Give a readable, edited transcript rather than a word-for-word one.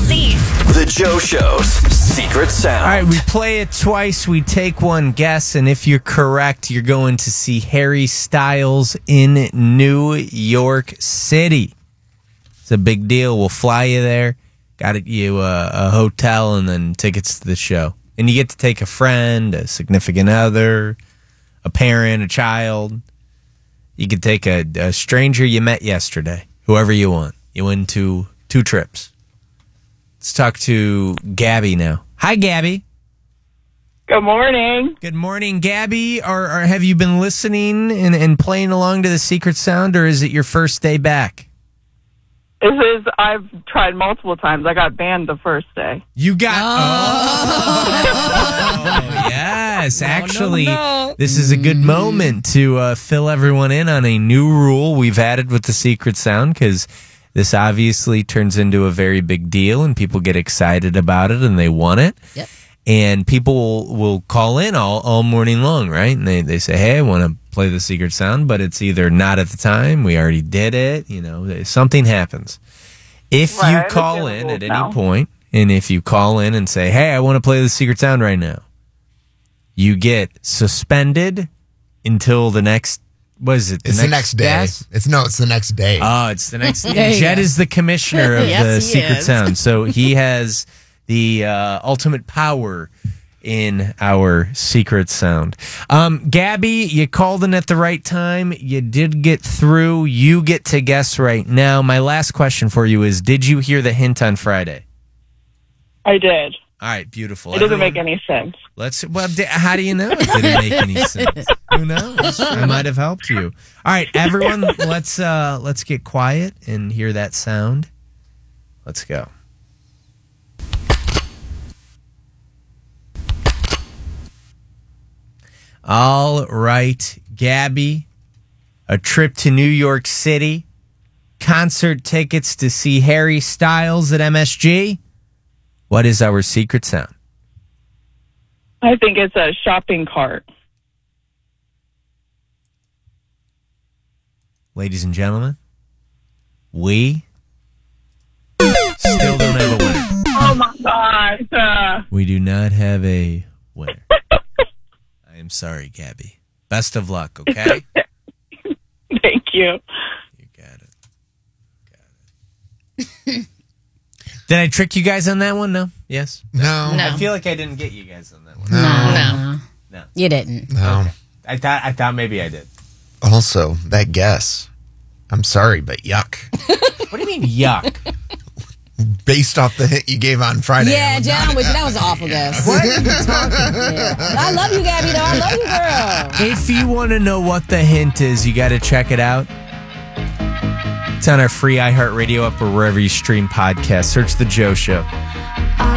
see. The Joe Show's secret sound. All right, we play it twice. We take one guess, and if you're correct, you're going to see Harry Styles in New York City. It's a big deal. We'll fly you there. Got you a hotel and then tickets to the show. And you get to take a friend, a significant other, a parent, a child. You could take a stranger you met yesterday, whoever you want. You win two trips. Let's talk to Gabby now. Hi, Gabby. Good morning. Good morning, Gabby. Or have you been listening and playing along to the secret sound, or is it your first day back? I've tried multiple times. I got banned the first day. You got... Oh, yes. Actually, this is a good moment to fill everyone in on a new rule we've added with the secret sound, because this obviously turns into a very big deal, and people get excited about it, and they want it. Yep. And people will call in all morning long, right? And they say, hey, I want to play the secret sound, but it's either not at the time, we already did it, something happens. If you call in at any point, and if you call in and say, hey, I want to play the secret sound right now, you get suspended until the next... What is it? It's the next day. It's the next day. Oh, it's the next day. Jed is the commissioner of the Secret Sound. So he has the ultimate power in our Secret Sound. Gabby, you called in at the right time. You did get through. You get to guess right now. My last question for you is, did you hear the hint on Friday? I did. All right, beautiful. It doesn't make any sense. How do you know it didn't make any sense? Who knows? I might have helped you. All right, everyone, let's get quiet and hear that sound. Let's go. All right, Gabby, a trip to New York City, concert tickets to see Harry Styles at MSG. What is our secret sound? I think it's a shopping cart. Ladies and gentlemen, we still don't have a winner. Oh, my gosh. We do not have a winner. I am sorry, Gabby. Best of luck, okay? Thank you. You got it. Did I trick you guys on that one? No? Yes? No. I feel like I didn't get you guys on that one. No. You didn't. No. Okay. I thought maybe I did. Also, that guess. I'm sorry, but yuck. What do you mean, yuck? Based off the hint you gave on Friday. Yeah, John, that was an awful guess. What are you talking? Yeah. I love you, Gabby, though. I love you, girl. If you want to know what the hint is, you got to check it out. It's on our free iHeartRadio app or wherever you stream podcasts. Search The Joe Show.